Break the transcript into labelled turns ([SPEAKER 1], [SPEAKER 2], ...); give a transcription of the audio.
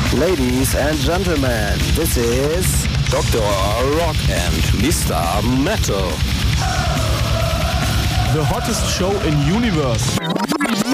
[SPEAKER 1] Ladies and gentlemen, this is Dr. Rock and Mr. Metal.
[SPEAKER 2] The hottest show in universe.